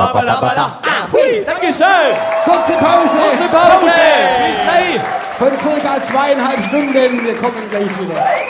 Dankeschön. Kurze Pause. Kurze Pause. Bis gleich. Von circa 2,5 Stunden. Wir kommen gleich wieder.